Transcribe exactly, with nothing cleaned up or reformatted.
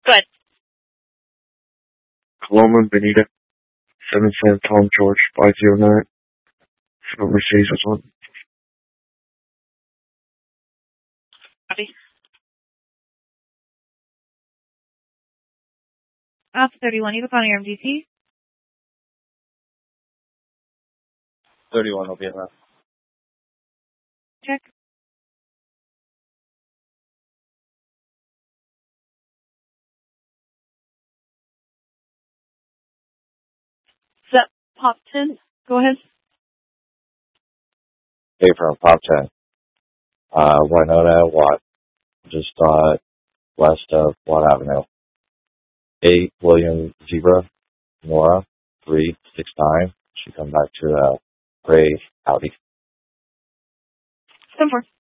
Go ahead. Paloma Benita, seven seven Tom George, five zero nine. So Mercedes was one. Copy. Alpha thirty-one, you calling your M D T? thirty-one will be enough. Check. Is that Pop ten? Go ahead. Hey, from Pop ten. Uh, Winona Watt, just uh, west of Watt Avenue. eight William Zebra, Nora, three six nine. She come back to uh, gray Audi. ten four.